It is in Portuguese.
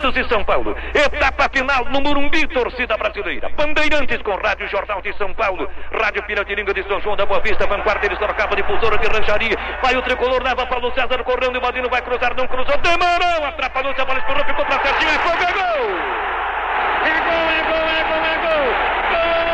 Santos e São Paulo. Etapa final no Morumbi, torcida brasileira. Bandeirantes com Rádio Jornal de São Paulo, Rádio Piratininga de São João da Boa Vista, Vanguarda de Sorocaba, Difusora de Rancharia. Vai o tricolor, leva Paulo César correndo, e o Badino vai cruzar, não cruzou, demorou, atrapalhou-se, a bola estourou, ficou pra Serginho, e foi, gol!